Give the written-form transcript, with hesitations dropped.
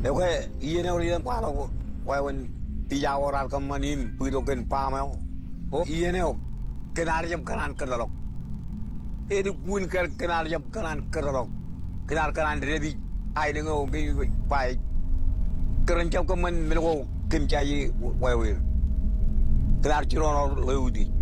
Oke, iya nih orang palo, kawan tiga orang kemanin piroken pamel. Oh iya nih, kenar jam kanan kerolok. Itu pun kenar jam kanan kerolok. Kenar kanan ready. Ai dengo gini pai. Keren jam kemen melo kencai wawir. Kenar ciron leudi.